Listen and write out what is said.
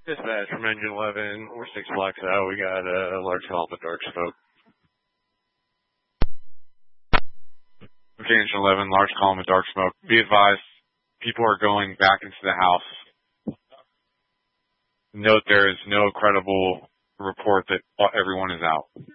Dispatch from Engine 11, we're 6 blocks out. We got a large column of dark smoke. Okay, Engine 11, large column of dark smoke. Be advised, people are going back into the house. Note there is no credible report that everyone is out.